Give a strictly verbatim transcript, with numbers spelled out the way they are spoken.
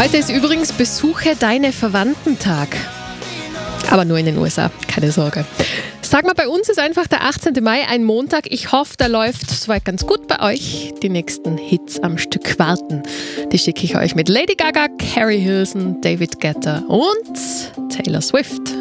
Heute ist übrigens Besuche deine Verwandten-Tag. Aber nur in den U S A, keine Sorge. Sag mal, bei uns ist einfach der achtzehnten Mai ein Montag. Ich hoffe, da läuft soweit ganz gut bei euch. Die nächsten Hits am Stück warten. Die schicke ich euch mit Lady Gaga, Carrie Hilson, David Guetta und Taylor Swift.